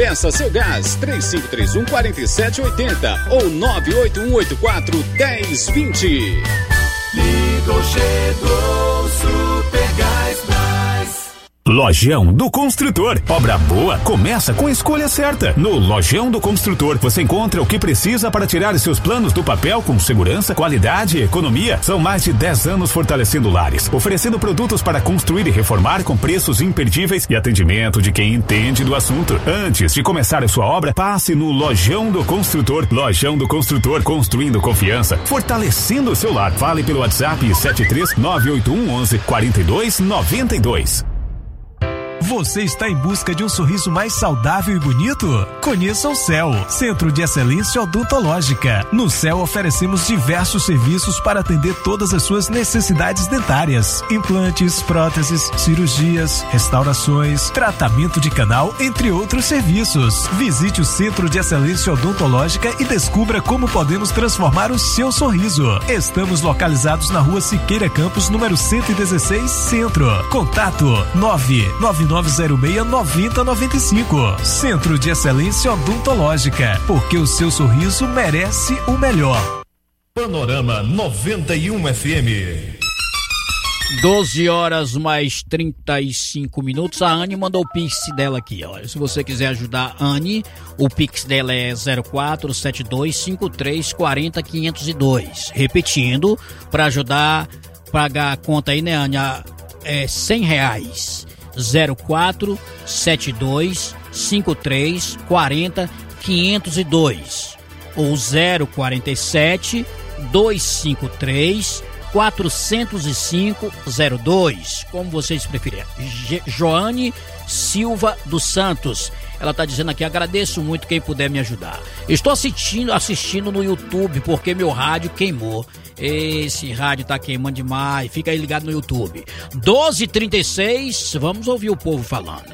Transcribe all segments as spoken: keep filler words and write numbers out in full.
Peça seu gás três cinco três um, quatro sete oito zero ou nove oito um oito quatro, um zero dois zero. Ligou, chegou, Super Gás Mais. Lojão do Construtor. Obra boa começa com a escolha certa. No Lojão do Construtor você encontra o que precisa para tirar seus planos do papel com segurança, qualidade e economia. São mais de dez anos fortalecendo lares, oferecendo produtos para construir e reformar com preços imperdíveis e atendimento de quem entende do assunto. Antes de começar a sua obra, passe no Lojão do Construtor. Lojão do Construtor, construindo confiança, fortalecendo o seu lar. Fale pelo WhatsApp sete três nove oito um onze, quatro dois nove dois. Você está em busca de um sorriso mais saudável e bonito? Conheça o C E L, Centro de Excelência Odontológica. No C E L oferecemos diversos serviços para atender todas as suas necessidades dentárias: implantes, próteses, cirurgias, restaurações, tratamento de canal, entre outros serviços. Visite o Centro de Excelência Odontológica e descubra como podemos transformar o seu sorriso. Estamos localizados na Rua Siqueira Campos, número cento e dezesseis, Centro. Contato nove nove nove zero seis nove zero nove cinco. Centro de Excelência Odontológica, porque o seu sorriso merece o melhor. Panorama noventa e um F M. doze horas mais trinta e cinco minutos. A Anne mandou o pix dela aqui, ó. Se você quiser ajudar a Anne, o pix dela é zero quatro sete dois cinco três quatro zero cinco zero dois. Repetindo, para ajudar, pagar a conta aí, né, Anne? É cem reais. zero quatro sete dois cinco três quatro zero cinco zero dois ou zero quatro sete dois cinco três quatro zero cinco zero dois, como vocês preferirem. Je- Joane Silva dos Santos, ela tá dizendo aqui: agradeço muito quem puder me ajudar. Estou assistindo, assistindo no YouTube porque meu rádio queimou. Esse rádio tá queimando demais. Fica aí ligado no YouTube. doze e trinta e seis, vamos ouvir o povo falando.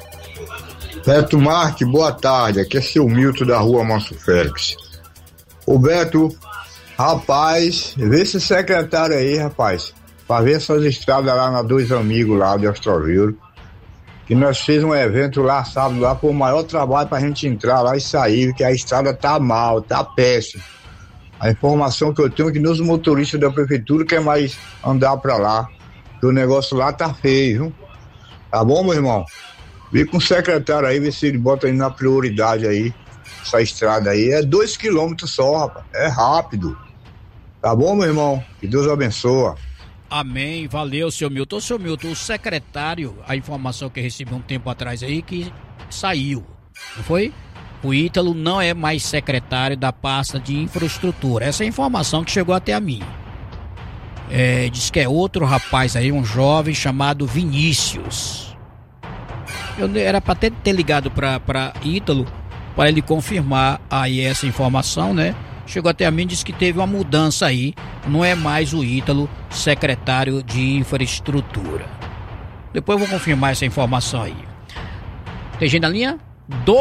Beto Marques, boa tarde. Aqui é seu Milton da Rua Márcio Félix. Ô Beto, rapaz, vê esse secretário aí, rapaz, pra ver essas estradas lá na Dois Amigos lá de Astroville. Que nós fizemos um evento lá sábado lá, foi o maior trabalho pra gente entrar lá e sair, que a estrada tá mal, tá péssima. A informação que eu tenho é que nos motoristas da prefeitura quer mais andar pra lá, que o negócio lá tá feio, viu? Tá bom, meu irmão? Vem com o secretário aí, vê se ele bota aí na prioridade aí, essa estrada aí. É dois quilômetros só, rapaz, é rápido. Tá bom, meu irmão? Que Deus abençoe. Amém, valeu, seu Milton. Seu Milton, o secretário, a informação que eu recebi um tempo atrás aí, que saiu, não foi? O Ítalo não é mais secretário da pasta de infraestrutura. Essa é a informação que chegou até a mim. É, diz que é outro rapaz aí, um jovem chamado Vinícius. Eu era para ter, ter ligado para para Ítalo para ele confirmar aí essa informação, né? Chegou até a mim, disse que teve uma mudança aí. Não é mais o Ítalo secretário de infraestrutura. Depois eu vou confirmar essa informação aí. Tem gente na linha?